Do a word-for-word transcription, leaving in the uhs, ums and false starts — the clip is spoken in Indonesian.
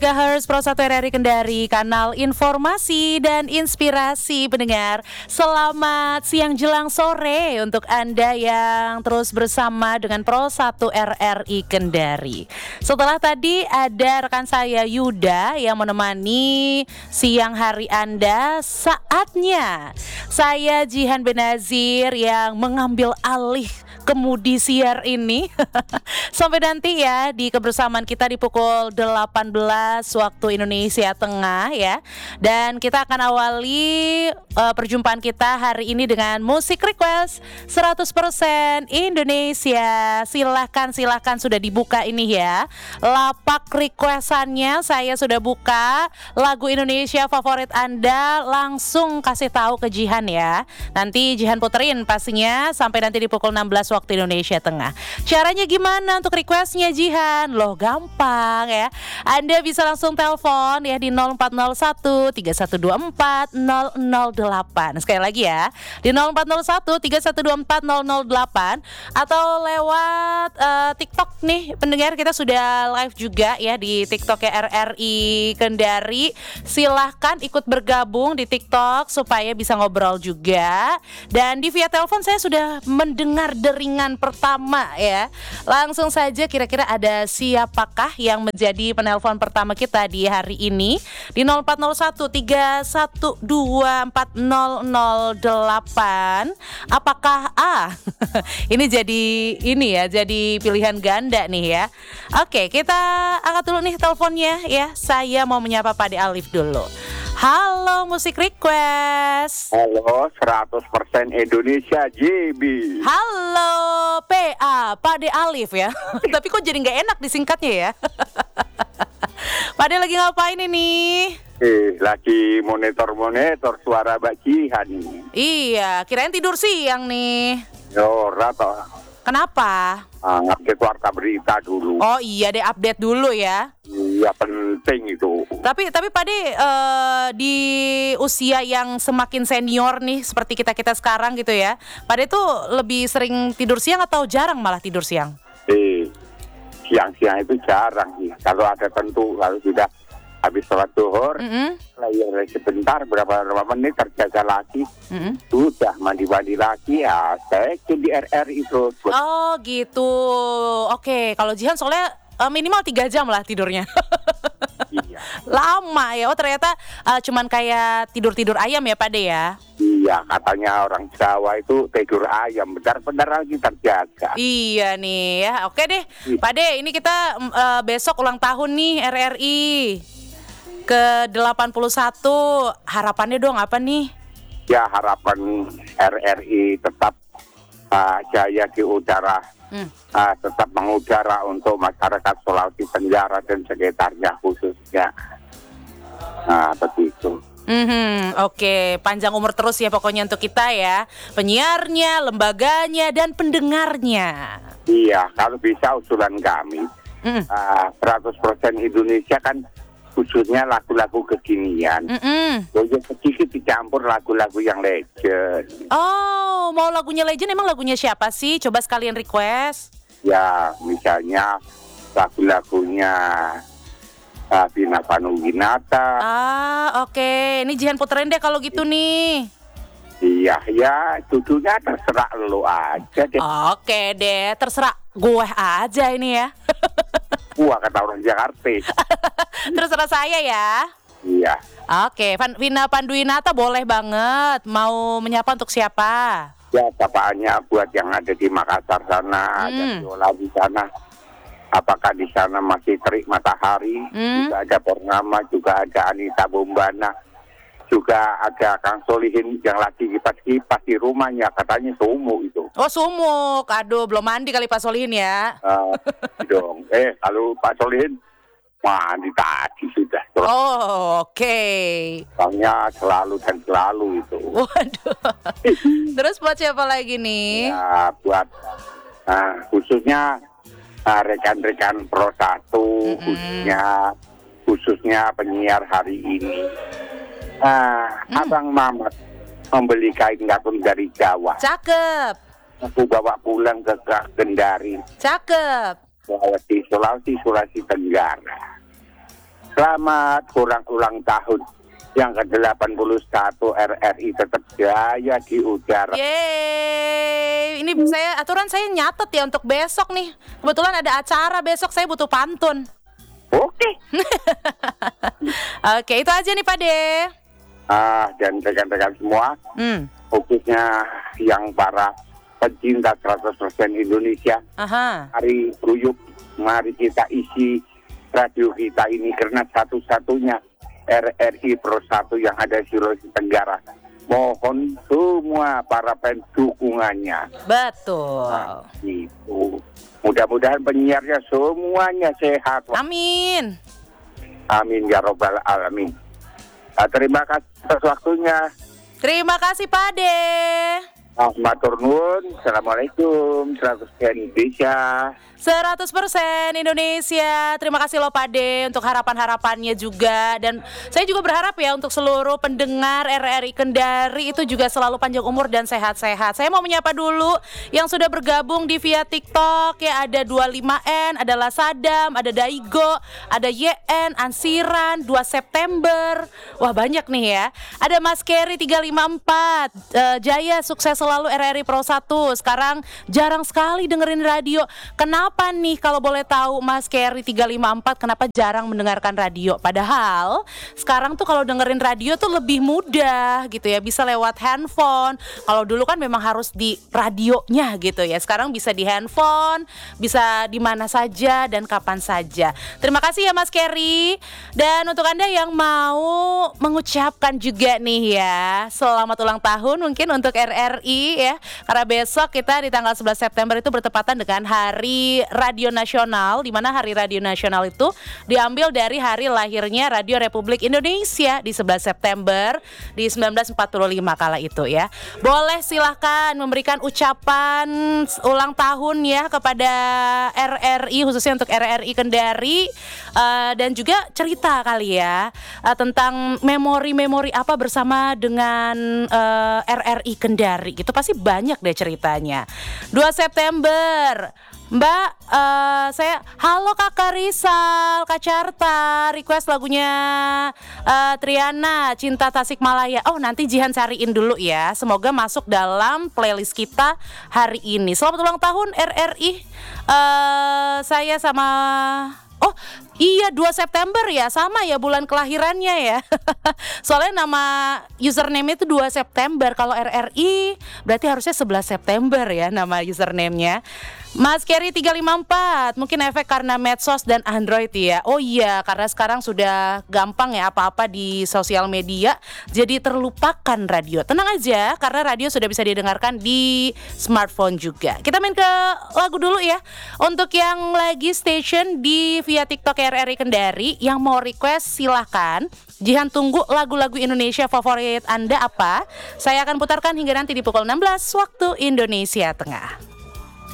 Gigahertz Pro satu R R I Kendari, kanal informasi dan inspirasi pendengar. Selamat siang jelang sore untuk Anda yang terus bersama dengan Pro satu R R I Kendari. Setelah tadi ada rekan saya Yuda yang menemani siang hari Anda, saatnya saya Jihan Benazir yang mengambil alih kemudi siar ini sampai nanti ya di kebersamaan kita di pukul delapan belas waktu Indonesia Tengah ya. Dan kita akan awali uh, perjumpaan kita hari ini dengan musik request seratus persen Indonesia. Silahkan silahkan sudah dibuka ini ya, lapak requestannya saya sudah buka. Lagu Indonesia favorit Anda langsung kasih tahu ke Jihan ya. Nanti Jihan puterin pastinya sampai nanti di pukul enam belas waktu Indonesia Tengah. Caranya gimana untuk requestnya Jihan? Loh gampang ya. Anda bisa langsung telepon ya di nol empat nol satu tiga satu dua empat nol nol delapan. Sekali lagi ya, di nol empat nol satu tiga satu dua empat nol nol delapan atau lewat uh, TikTok nih pendengar, kita sudah live juga ya di TikTok R R I Kendari. Silahkan ikut bergabung di TikTok supaya bisa ngobrol juga. Dan di via telepon saya sudah mendengar deringan pertama ya. Langsung saja, kira-kira ada siapakah yang menjadi penelpon pertama kita di hari ini di nol empat nol satu tiga satu dua empat nol nol delapan. Apakah A? Ini jadi ini ya, jadi pilihan ganda nih ya. Oke, kita angkat dulu nih teleponnya ya. Saya mau menyapa Pak De Alif dulu. Halo musik request. Halo seratus persen Indonesia J B. Halo P A Pak De Alif ya. Tapi kok jadi gak enak disingkatnya ya. Pak De lagi ngapain ini? Eh, lagi monitor-monitor suara Mbak Jihan ini. Iya, kirain tidur siang nih. Yora toh. Kenapa? Ah, update warta berita dulu. Oh iya deh, update dulu ya. Iya penting itu. Tapi tapi Pak De uh, di usia yang semakin senior nih seperti kita-kita sekarang gitu ya, Pak De tuh lebih sering tidur siang atau jarang malah tidur siang? Eh, siang-siang itu jarang sih. Kalau ada tentu, kalau sudah habis sholat zuhur, mm-hmm. layar sebentar berapa berapa menit terjaga lagi, mm-hmm. sudah mandi-mandi lagi ya. Saya di R R itu. Oh gitu. Oke, kalau Jihan soalnya uh, minimal tiga jam lah tidurnya. Iya. Lama ya. Oh ternyata uh, cuman kayak tidur-tidur ayam ya Pak De ya. Iya, katanya orang Jawa itu tidur ayam, benar-benar lagi terjaga. Iya nih ya. Oke deh Pak De, ini kita uh, besok ulang tahun nih R R I ke delapan puluh satu. Harapannya dong apa nih? Ya harapan R R I tetap uh, jaya di udara, hmm. uh, tetap mengudara untuk masyarakat Sulawesi Tenggara dan sekitarnya khususnya. Nah begitu. Mm-hmm, Oke, okay. Panjang umur terus ya pokoknya untuk kita ya, penyiarnya, lembaganya, dan pendengarnya. Iya, kalau bisa usulan kami mm. uh, seratus persen Indonesia kan khususnya lagu-lagu kekinian. Mm-hmm. Jadi sedikit dicampur lagu-lagu yang legend. Oh, mau lagunya legend, emang lagunya siapa sih? Coba sekalian request. Ya, misalnya lagu-lagunya Uh, Vina Panduwinata. Ah, oke. Okay. Ini Jihan puterin deh kalau gitu nih. Iya, ya, judulnya terserah lo aja deh. Oke okay deh, terserah gue aja ini ya. Gua kata orang Jakarta. Terserah saya ya. Iya. Oke, okay. Vina Panduwinata boleh banget. Mau menyapa untuk siapa? Ya, sapaannya buat yang ada di Makassar sana, hmm. ada Yola di sana. Apakah di sana masih terik matahari, hmm. juga ada Purnama, juga ada Anita Bombana, juga ada Kang Solihin yang lagi kipas-kipas di rumahnya, katanya sumuk itu. Oh sumuk, aduh belum mandi kali Pak Solihin ya. Uh, dong, eh kalau Pak Solihin mandi tadi sudah. Oh oke. Okay. Soalnya selalu dan selalu itu. Waduh. Terus buat siapa lagi nih? Ya buat uh, khususnya Uh, rekan-rekan Pro satu, mm-hmm. khususnya khususnya penyiar hari ini. Uh, mm. Abang Mamat membeli kain katun dari Jawa. Cakep. Aku bawa pulang ke Kendari. Cakep. Sulawesi, Sulawesi, Sulawesi Tenggara. Selamat kurang ulang tahun yang ke delapan puluh satu R R I tetap jaya di udara. Yeay, ini saya aturan saya nyatet ya untuk besok nih. Kebetulan ada acara besok, saya butuh pantun. Oke. Oke, itu aja nih Pak De. Ah, dan rekan-rekan semua, Hmm. khususnya yang para pencinta seratus persen Indonesia, Aha. mari guyup, mari kita isi radio kita ini karena satu-satunya R R I Pro satu yang ada di Sulawesi Tenggara. Mohon semua para fans dukungannya. Betul. Nah, itu. Mudah-mudahan penyiarnya semuanya sehat. Amin. Amin ya robbal alamin. Nah, terima kasih atas waktunya. Terima kasih Pak De. Matur nuwun. Assalamualaikum. seratus persen Indonesia. seratus persen Indonesia. Terima kasih loh Pak De untuk harapan-harapannya juga. Dan saya juga berharap ya untuk seluruh pendengar R R I Kendari itu juga selalu panjang umur dan sehat-sehat. Saya mau menyapa dulu yang sudah bergabung di via TikTok ya, ada dua puluh lima N, ada Lasadam, ada Daigo, ada Y N, Ansiran, dua September. Wah banyak nih ya. Ada Mas Kerry tiga lima empat, uh, Jaya sukses selalu R R I Pro satu. Sekarang jarang sekali dengerin radio. Kenapa Kenapa nih kalau boleh tahu Mas Kerry tiga lima empat kenapa jarang mendengarkan radio? Padahal sekarang tuh kalau dengerin radio tuh lebih mudah gitu ya, bisa lewat handphone. Kalau dulu kan memang harus di radionya gitu ya. Sekarang bisa di handphone, bisa di mana saja dan kapan saja. Terima kasih ya Mas Kerry. Dan untuk Anda yang mau mengucapkan juga nih ya, selamat ulang tahun mungkin untuk R R I ya. Karena besok kita di tanggal sebelas September itu bertepatan dengan Hari Radio Nasional, di mana Hari Radio Nasional itu diambil dari hari lahirnya Radio Republik Indonesia di sebelas September di sembilan belas empat puluh lima kala itu ya. Boleh silahkan memberikan ucapan ulang tahun ya kepada R R I, khususnya untuk R R I Kendari, uh, dan juga cerita kali ya uh, tentang memori-memori apa bersama dengan uh, R R I Kendari. Itu pasti banyak deh ceritanya. dua September Mbak, uh, saya halo Kakak Rizal, Kak Carta, request lagunya uh, Triana, Cinta Tasikmalaya. Oh nanti Jihan cariin dulu ya, semoga masuk dalam playlist kita hari ini. Selamat ulang tahun R R I. uh, Saya sama Oh iya dua September ya, sama ya bulan kelahirannya ya. Soalnya nama username itu dua September. Kalau R R I berarti harusnya sebelas September ya nama username-nya. Mas Kerry tiga lima empat, mungkin efek karena medsos dan Android ya. Oh iya, karena sekarang sudah gampang ya apa-apa di sosial media, jadi terlupakan radio. Tenang aja, karena radio sudah bisa didengarkan di smartphone juga. Kita main ke lagu dulu ya. Untuk yang lagi station di via TikTok R R I Kendari, yang mau request silahkan. Jihan tunggu lagu-lagu Indonesia favorit Anda apa? Saya akan putarkan hingga nanti di pukul enam belas waktu Indonesia Tengah.